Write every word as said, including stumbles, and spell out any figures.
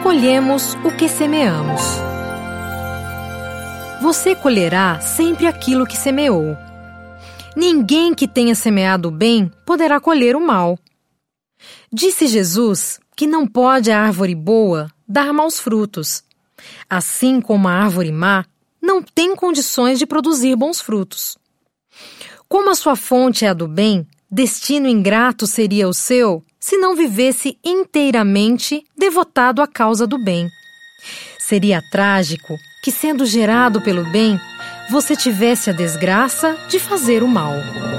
colhemos o que semeamos. Você colherá sempre aquilo que semeou. Ninguém que tenha semeado o bem poderá colher o mal. Disse Jesus que não pode a árvore boa dar maus frutos, assim como a árvore má não tem condições de produzir bons frutos. Como a sua fonte é a do bem, destino ingrato seria o seu se não vivesse inteiramente devotado à causa do bem. Seria trágico que, sendo gerado pelo bem, você tivesse a desgraça de fazer o mal.